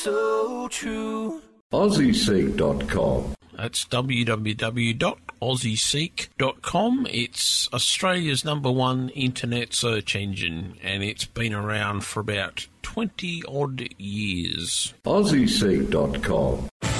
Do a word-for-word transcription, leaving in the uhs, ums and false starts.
So true. Aussie Seek dot com. That's w w w dot aussie seek dot com. It's Australia's number one internet search engine, and it's been around for about twenty odd years. Aussie Seek dot com.